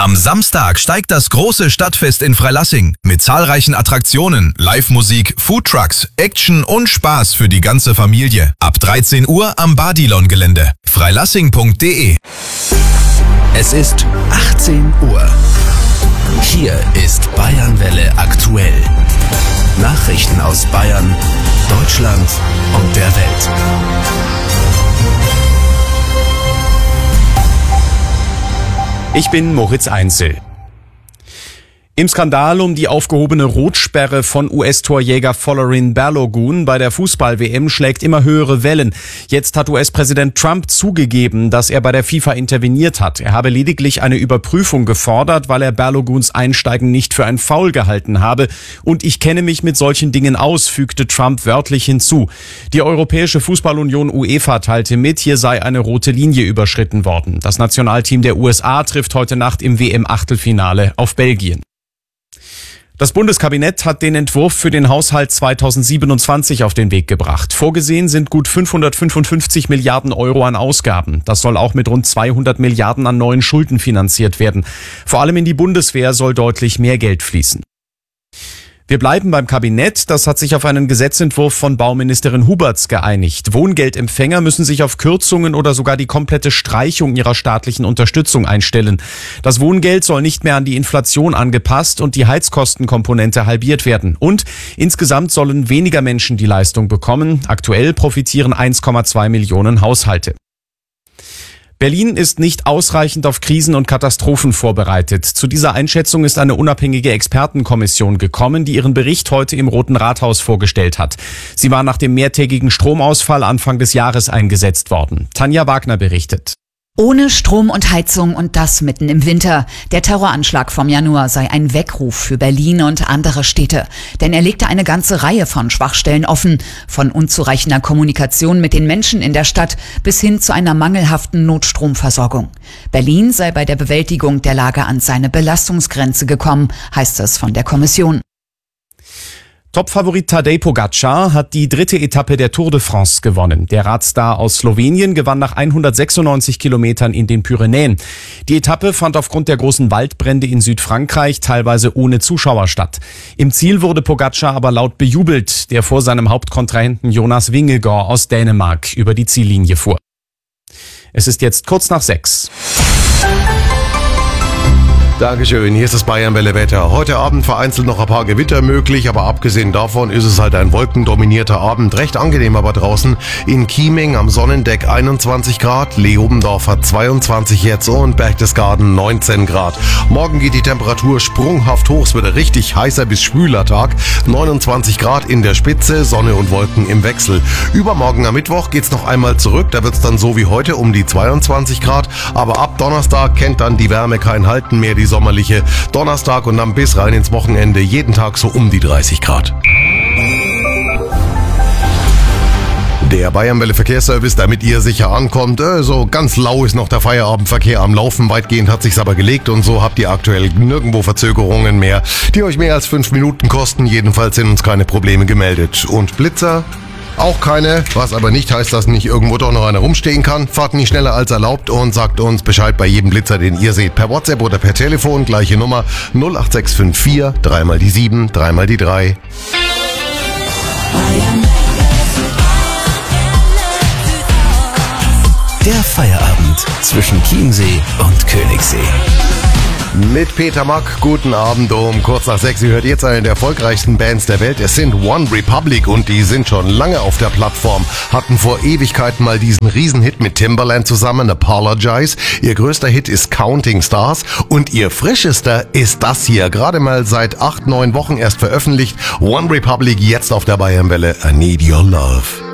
Am Samstag steigt das große Stadtfest in Freilassing mit zahlreichen Attraktionen, Live-Musik, Foodtrucks, Action und Spaß für die ganze Familie. Ab 13 Uhr am Badilon-Gelände. freilassing.de. Es ist 18 Uhr. Hier ist Bayernwelle aktuell. Nachrichten aus Bayern, Deutschland und der Welt. Ich bin Moritz Einzel. Im Skandal um die aufgehobene Rotsperre von US-Torjäger Folarin Balogun bei der Fußball-WM schlägt immer höhere Wellen. Jetzt hat US-Präsident Trump zugegeben, dass er bei der FIFA interveniert hat. Er habe lediglich eine Überprüfung gefordert, weil er Baloguns Einsteigen nicht für ein Foul gehalten habe. Und ich kenne mich mit solchen Dingen aus, fügte Trump wörtlich hinzu. Die Europäische Fußballunion UEFA teilte mit, hier sei eine rote Linie überschritten worden. Das Nationalteam der USA trifft heute Nacht im WM-Achtelfinale auf Belgien. Das Bundeskabinett hat den Entwurf für den Haushalt 2027 auf den Weg gebracht. Vorgesehen sind gut 555 Milliarden Euro an Ausgaben. Das soll auch mit rund 200 Milliarden an neuen Schulden finanziert werden. Vor allem in die Bundeswehr soll deutlich mehr Geld fließen. Wir bleiben beim Kabinett. Das hat sich auf einen Gesetzentwurf von Bauministerin Huberts geeinigt. Wohngeldempfänger müssen sich auf Kürzungen oder sogar die komplette Streichung ihrer staatlichen Unterstützung einstellen. Das Wohngeld soll nicht mehr an die Inflation angepasst und die Heizkostenkomponente halbiert werden. Und insgesamt sollen weniger Menschen die Leistung bekommen. Aktuell profitieren 1,2 Millionen Haushalte. Berlin ist nicht ausreichend auf Krisen und Katastrophen vorbereitet. Zu dieser Einschätzung ist eine unabhängige Expertenkommission gekommen, die ihren Bericht heute im Roten Rathaus vorgestellt hat. Sie war nach dem mehrtägigen Stromausfall Anfang des Jahres eingesetzt worden. Tanja Wagner berichtet. Ohne Strom und Heizung und das mitten im Winter. Der Terroranschlag vom Januar sei ein Weckruf für Berlin und andere Städte. Denn er legte eine ganze Reihe von Schwachstellen offen. Von unzureichender Kommunikation mit den Menschen in der Stadt bis hin zu einer mangelhaften Notstromversorgung. Berlin sei bei der Bewältigung der Lage an seine Belastungsgrenze gekommen, heißt es von der Kommission. Topfavorit Tadej Pogačar hat die 3. Etappe der Tour de France gewonnen. Der Radstar aus Slowenien gewann nach 196 Kilometern in den Pyrenäen. Die Etappe fand aufgrund der großen Waldbrände in Südfrankreich teilweise ohne Zuschauer statt. Im Ziel wurde Pogačar aber laut bejubelt, der vor seinem Hauptkontrahenten Jonas Vingegaard aus Dänemark über die Ziellinie fuhr. Es ist jetzt kurz nach 6. Dankeschön, hier ist das Bayernwelle-Wetter. Heute Abend vereinzelt noch ein paar Gewitter möglich, aber abgesehen davon ist es halt ein wolkendominierter Abend. Recht angenehm aber draußen. In Chieming am Sonnendeck 21 Grad, Leobendorf hat 22 jetzt und Berchtesgaden 19 Grad. Morgen geht die Temperatur sprunghaft hoch, es wird ein richtig heißer bis schwüler Tag. 29 Grad in der Spitze, Sonne und Wolken im Wechsel. Übermorgen am Mittwoch geht's noch einmal zurück, da wird's dann so wie heute um die 22 Grad. Aber ab Donnerstag kennt dann die Wärme kein Halten mehr, die sommerliche. Donnerstag und dann bis rein ins Wochenende jeden Tag so um die 30 Grad. Der Bayernwelle Verkehrsservice, damit ihr sicher ankommt. So ganz lau ist noch der Feierabendverkehr am Laufen. Weitgehend hat sich's aber gelegt und so habt ihr aktuell nirgendwo Verzögerungen mehr, die euch mehr als 5 Minuten kosten. Jedenfalls sind uns keine Probleme gemeldet. Und Blitzer? Auch keine, was aber nicht heißt, dass nicht irgendwo doch noch einer rumstehen kann. Fahrt nicht schneller als erlaubt und sagt uns Bescheid bei jedem Blitzer, den ihr seht. Per WhatsApp oder per Telefon, gleiche Nummer 08654 3 mal die 7, 3 mal die 3. Der Feierabend zwischen Chiemsee und Königssee. Mit Peter Mack, guten Abend um kurz nach 6. Ihr hört jetzt eine der erfolgreichsten Bands der Welt. Es sind One Republic und die sind schon lange auf der Plattform. Hatten vor Ewigkeiten mal diesen Riesenhit mit Timbaland zusammen, Apologize. Ihr größter Hit ist Counting Stars und ihr frischester ist das hier. Gerade mal seit 8-9 Wochen erst veröffentlicht. One Republic jetzt auf der Bayernwelle. I Need Your Love.